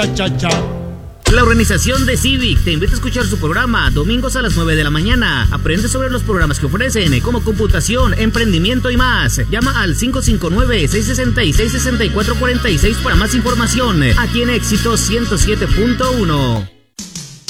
Cha, cha. La organización de Civic te invita a escuchar su programa domingos a las 9 de la mañana. Aprende sobre los programas que ofrecen, como computación, emprendimiento y más. Llama al 559-666-6446 para más información. Aquí en Éxito 107.1.